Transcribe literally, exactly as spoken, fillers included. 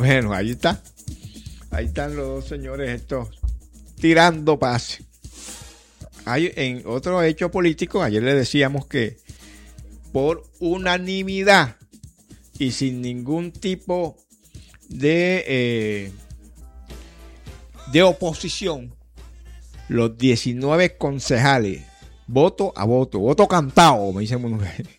Bueno, ahí está. Ahí están los dos señores estos tirando pase. Hay, en otro hecho político, ayer le decíamos que por unanimidad y sin ningún tipo de, eh, de oposición, los diecinueve concejales, voto a voto, voto cantado, me dicen mujeres,